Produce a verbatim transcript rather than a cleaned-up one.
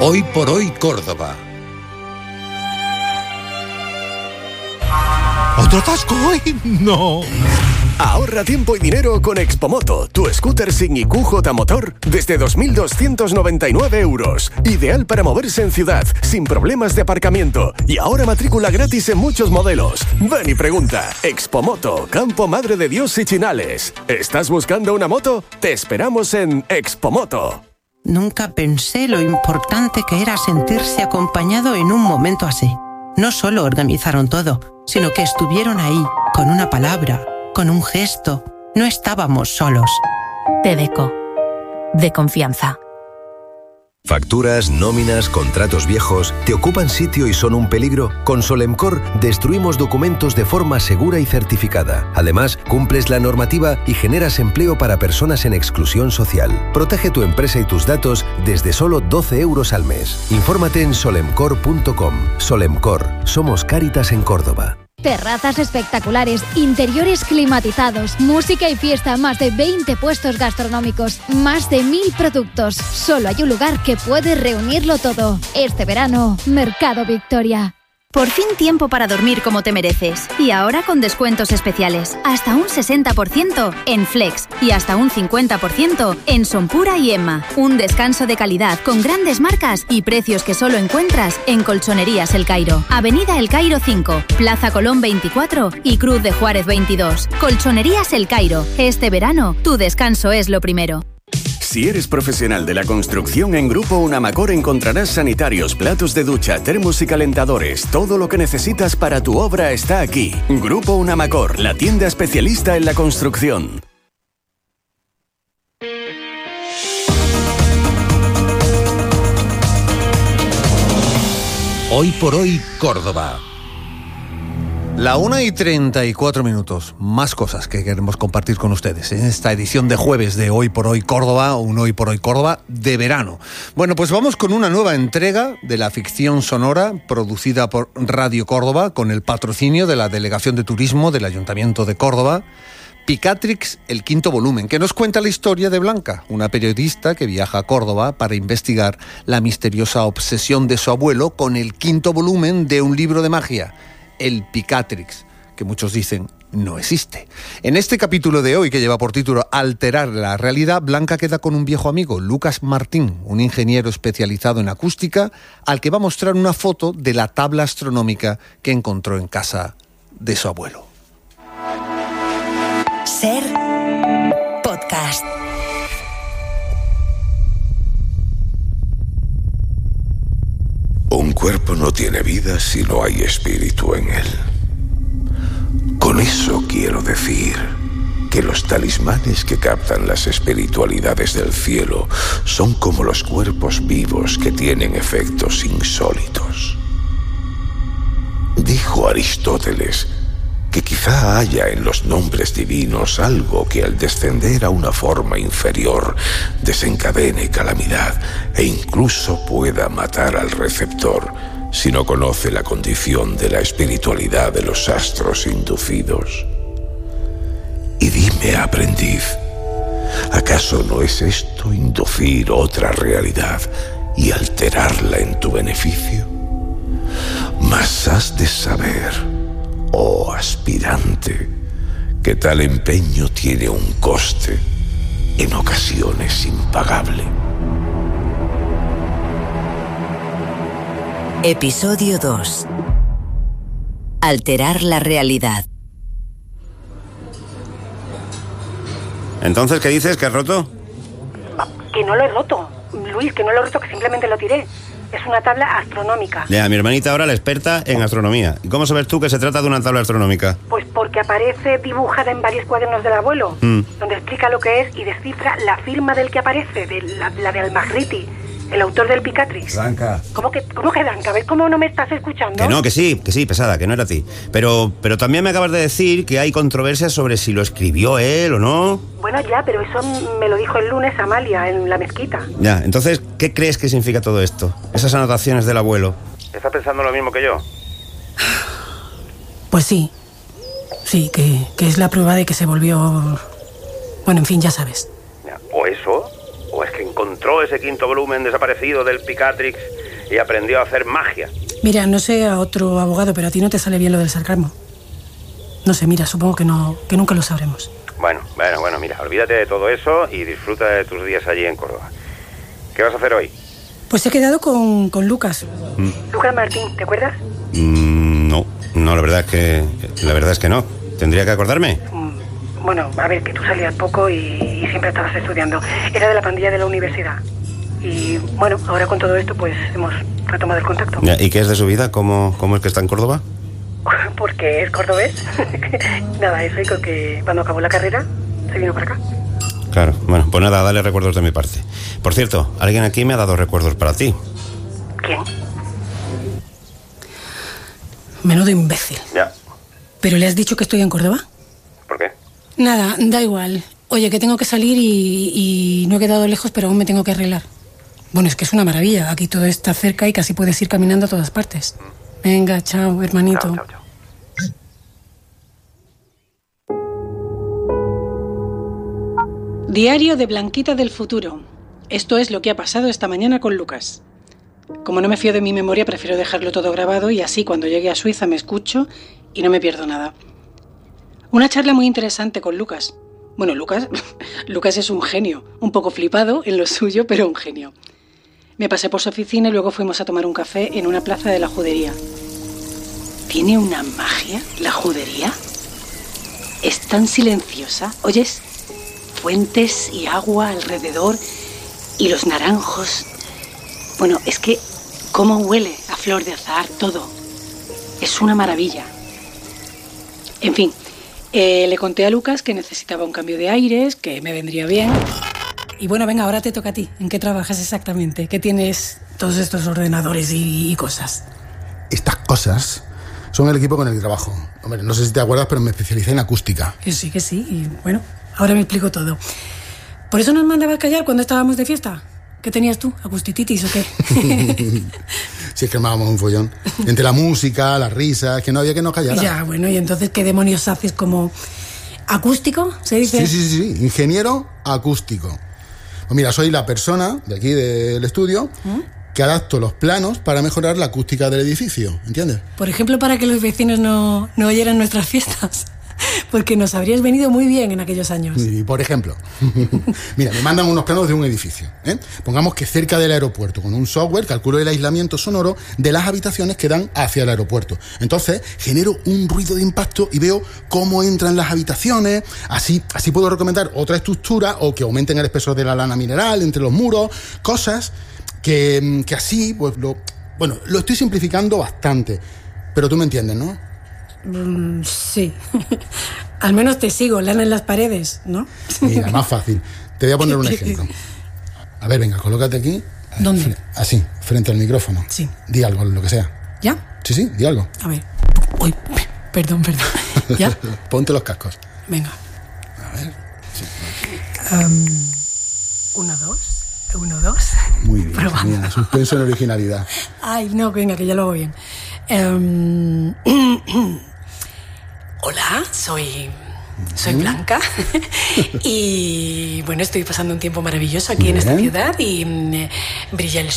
Hoy por hoy Córdoba. ¿Otro atasco hoy? ¡No! Ahorra tiempo y dinero con Expomoto, tu scooter sin I Q J motor desde dos mil doscientos noventa y nueve euros. Ideal para moverse en ciudad, sin problemas de aparcamiento. Y ahora matrícula gratis en muchos modelos. Ven y pregunta. Expomoto, Campo Madre de Dios y Chinales. ¿Estás buscando una moto? Te esperamos en Expomoto. Nunca pensé lo importante que era sentirse acompañado en un momento así. No solo organizaron todo, sino que estuvieron ahí, con una palabra, con un gesto. No estábamos solos. Tedeco, de confianza. Facturas, nóminas, contratos viejos, ¿te ocupan sitio y son un peligro? Con Solemcor destruimos documentos de forma segura y certificada. Además, cumples la normativa y generas empleo para personas en exclusión social. Protege tu empresa y tus datos desde solo doce euros al mes. Infórmate en solemcor punto com. Solemcor, somos Cáritas en Córdoba. Terrazas espectaculares, interiores climatizados, música y fiesta, más de veinte puestos gastronómicos, más de mil productos. Solo hay un lugar que puede reunirlo todo. Este verano, Mercado Victoria. Por fin tiempo para dormir como te mereces. Y ahora con descuentos especiales. Hasta un sesenta por ciento en Flex y hasta un cincuenta por ciento en Sonpura y Emma. Un descanso de calidad con grandes marcas y precios que solo encuentras en Colchonerías El Cairo. Avenida El Cairo cinco, Plaza Colón veinticuatro y Cruz de Juárez veintidós. Colchonerías El Cairo. Este verano, tu descanso es lo primero. Si eres profesional de la construcción, en Grupo Unamacor encontrarás sanitarios, platos de ducha, termos y calentadores. Todo lo que necesitas para tu obra está aquí. Grupo Unamacor, la tienda especialista en la construcción. Hoy por hoy Córdoba. La una y treinta y cuatro minutos. Más cosas que queremos compartir con ustedes en esta edición de jueves de Hoy por Hoy Córdoba, un Hoy por Hoy Córdoba de verano. Bueno, pues vamos con una nueva entrega de la ficción sonora producida por Radio Córdoba con el patrocinio de la Delegación de Turismo del Ayuntamiento de Córdoba. Picatrix, el quinto volumen, que nos cuenta la historia de Blanca, una periodista que viaja a Córdoba para investigar la misteriosa obsesión de su abuelo con el quinto volumen de un libro de magia, el Picatrix, que muchos dicen no existe. En este capítulo de hoy, que lleva por título Alterar la realidad, Blanca queda con un viejo amigo, Lucas Martín, un ingeniero especializado en acústica, al que va a mostrar una foto de la tabla astronómica que encontró en casa de su abuelo. Ser Podcast. Un cuerpo no tiene vida si no hay espíritu en él. Con eso quiero decir que los talismanes que captan las espiritualidades del cielo son como los cuerpos vivos que tienen efectos insólitos. Dijo Aristóteles que quizá haya en los nombres divinos algo que al descender a una forma inferior desencadene calamidad e incluso pueda matar al receptor si no conoce la condición de la espiritualidad de los astros inducidos. Y dime, aprendiz, ¿acaso no es esto inducir otra realidad y alterarla en tu beneficio? Mas has de saber, oh aspirante, que tal empeño tiene un coste, en ocasiones impagable. Episodio dos. Alterar la realidad. Entonces, ¿qué dices? ¿Que has roto? Que no lo he roto, Luis, que no lo he roto, que simplemente lo tiré. Es una tabla astronómica. Ya, mi hermanita ahora la experta en astronomía. ¿Y cómo sabes tú que se trata de una tabla astronómica? Pues porque aparece dibujada en varios cuadernos del abuelo, mm. donde explica lo que es y descifra la firma del que aparece, de la, la de Al-Maghriti, el autor del Picatrix. Blanca. ¿Cómo que, cómo que Blanca? ¿Ves cómo no me estás escuchando? Que no, que sí, que sí, pesada, que no era a ti. Pero, pero también me acabas de decir que hay controversia sobre si lo escribió él o no. Bueno, ya, pero eso me lo dijo el lunes Amalia en la mezquita. Ya, entonces, ¿qué crees que significa todo esto? Esas anotaciones del abuelo. ¿Está pensando lo mismo que yo? Pues sí. Sí, que, que es la prueba de que se volvió... Bueno, en fin, ya sabes. Ya, o eso, o es que en encontró ese quinto volumen desaparecido del Picatrix y aprendió a hacer magia. Mira, no sé a otro abogado, pero a ti no te sale bien lo del sarcasmo. No sé, mira, supongo que no, que nunca lo sabremos. Bueno, bueno, bueno, mira, olvídate de todo eso y disfruta de tus días allí en Córdoba. ¿Qué vas a hacer hoy? Pues he quedado con, con Lucas. Mm. Lucas Martín, ¿te acuerdas? Mm, no, no, la verdad es que la verdad es que no. ¿Tendría que acordarme? Mm, bueno, a ver, que tú salías poco y, y siempre estabas estudiando. Era de la pandilla de la universidad. Y bueno, ahora con todo esto pues hemos retomado el contacto. ¿Y qué es de su vida? ¿Cómo, cómo es que está en Córdoba? Porque es cordobés. Nada, eso, y creo que cuando acabó la carrera se vino para acá. Claro, bueno, pues nada, dale recuerdos de mi parte. Por cierto, alguien aquí me ha dado recuerdos para ti. ¿Quién? Menudo imbécil. Ya. ¿Pero le has dicho que estoy en Córdoba? ¿Por qué? Nada, da igual. Oye, que tengo que salir y, y no he quedado lejos, pero aún me tengo que arreglar. Bueno, es que es una maravilla. Aquí todo está cerca y casi puedes ir caminando a todas partes. Venga, chao, hermanito. Chao, chao, chao. Diario de Blanquita del futuro. Esto es lo que ha pasado esta mañana con Lucas. Como no me fío de mi memoria, prefiero dejarlo todo grabado y así cuando llegue a Suiza me escucho y no me pierdo nada. Una charla muy interesante con Lucas. Bueno, Lucas, Lucas es un genio, un poco flipado en lo suyo, pero un genio. Me pasé por su oficina y luego fuimos a tomar un café en una plaza de la Judería. ¿Tiene una magia la Judería? Es tan silenciosa. ¿Oyes? Fuentes y agua alrededor y los naranjos. Bueno, es que cómo huele a flor de azahar todo. Es una maravilla. En fin, eh, le conté a Lucas que necesitaba un cambio de aires, que me vendría bien. Y bueno, venga, ahora te toca a ti. ¿En qué trabajas exactamente? ¿Qué tienes todos estos ordenadores y, y cosas? Estas cosas son el equipo con el que trabajo. Hombre, no sé si te acuerdas, pero me especialicé en acústica. Que sí, que sí. Y bueno, ahora me explico todo. ¿Por eso nos mandabas callar cuando estábamos de fiesta? ¿Qué tenías tú? ¿Acustititis o qué? Si es que armábamos un follón. Entre la música, las risas, que no había que nos callara. Ya, bueno, y entonces, ¿qué demonios haces como acústico? ¿Se dice? Sí, sí, sí, sí. Ingeniero acústico. Pues mira, soy la persona de aquí del estudio ¿Mm? que adapto los planos para mejorar la acústica del edificio, ¿entiendes? Por ejemplo, para que los vecinos no, no oyeran nuestras fiestas. Porque nos habrías venido muy bien en aquellos años. Y por ejemplo, mira, me mandan unos planos de un edificio, ¿eh? Pongamos que cerca del aeropuerto, con un software calculo el aislamiento sonoro de las habitaciones que dan hacia el aeropuerto. Entonces, genero un ruido de impacto y veo cómo entran las habitaciones. Así, así puedo recomendar otra estructura o que aumenten el espesor de la lana mineral entre los muros, cosas que, que así, pues lo, bueno, lo estoy simplificando bastante. Pero tú me entiendes, ¿no? Mm, sí. Al menos te sigo, lana en las paredes, ¿no? Mira, más fácil. Te voy a poner un ejemplo. A ver, venga, colócate aquí. ¿Dónde? Así, frente al micrófono. Sí. Di algo, lo que sea. ¿Ya? Sí, sí, di algo. A ver. Uy, perdón, perdón. ¿Ya? Ponte los cascos. Venga. A ver. Sí. Um, uno, dos. Uno, dos. Muy bien. Mira, suspenso en originalidad. Ay, no, venga, que ya lo hago bien. Um, Hola, soy, soy Blanca y bueno, estoy pasando un tiempo maravilloso aquí en esta ciudad y mm, brilla el